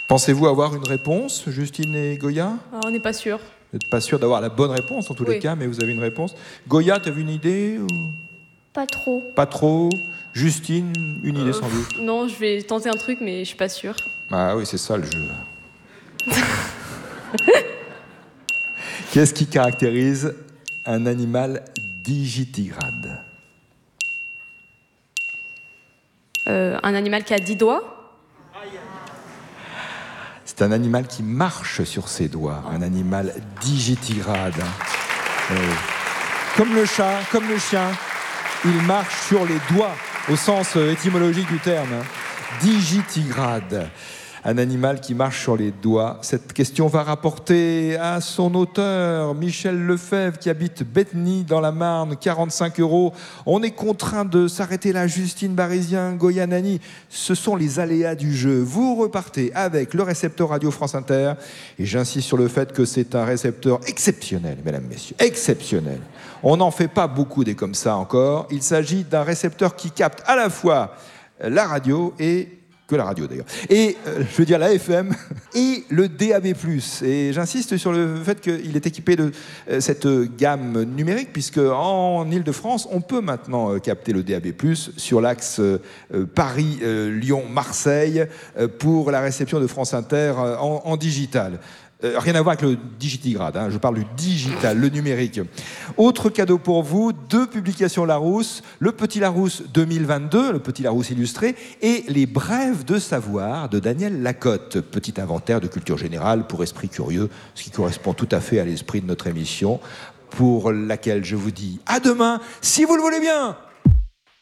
Pensez-vous avoir une réponse, Justine et Goya? On n'est pas sûr. Vous n'êtes pas sûr d'avoir la bonne réponse en tous les cas, mais vous avez une réponse. Goya, tu as vu une idée ou... Pas trop. Pas trop. Justine, une idée sans doute. Non, je vais tenter un truc, mais je suis pas sûre. Ah oui, c'est ça le jeu. Qu'est-ce qui caractérise un animal digitigrade? Un animal qui a 10 doigts. C'est un animal qui marche sur ses doigts, un animal digitigrade. Comme le chat, comme le chien, il marche sur les doigts, au sens étymologique du terme. Digitigrade, un animal qui marche sur les doigts. Cette question va rapporter à son auteur, Michel Lefebvre, qui habite Betheny dans la Marne, 45 €. On est contraint de s'arrêter là. Justine Barizien, Goya Nani, ce sont les aléas du jeu. Vous repartez avec le récepteur Radio France Inter, et j'insiste sur le fait que c'est un récepteur exceptionnel, mesdames, messieurs, exceptionnel. On n'en fait pas beaucoup des comme ça encore. Il s'agit d'un récepteur qui capte à la fois la radio et... que la radio d'ailleurs, et je veux dire la FM et le DAB+. Et j'insiste sur le fait qu'il est équipé de cette gamme numérique, puisque en Ile-de-France, on peut maintenant capter le DAB+, sur l'axe Paris-Lyon-Marseille pour la réception de France Inter en digital. Rien à voir avec le digitigrade, hein, je parle du digital, le numérique. Autre cadeau pour vous, 2 publications Larousse, le Petit Larousse 2022, le Petit Larousse illustré, et les Brèves de savoir de Daniel Lacotte, petit inventaire de culture générale pour esprit curieux, ce qui correspond tout à fait à l'esprit de notre émission, pour laquelle je vous dis à demain, si vous le voulez bien.